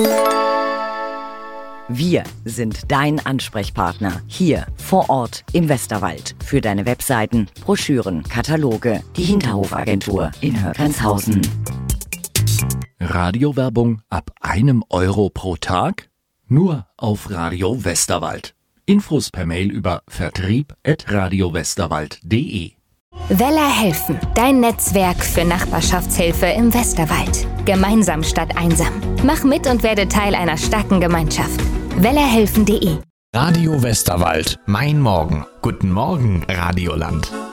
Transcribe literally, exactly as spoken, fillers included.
Wir sind dein Ansprechpartner hier vor Ort im Westerwald für deine Webseiten, Broschüren, Kataloge, die Hinterhofagentur in Höckershausen. Radiowerbung ab einem Euro pro Tag? Nur auf Radio Westerwald. Infos per Mail über vertrieb at radiowesterwald punkt de. Weller helfen, dein Netzwerk für Nachbarschaftshilfe im Westerwald. Gemeinsam statt einsam. Mach mit und werde Teil einer starken Gemeinschaft. wellerhelfen punkt de. Radio Westerwald, mein Morgen. Guten Morgen, Radioland.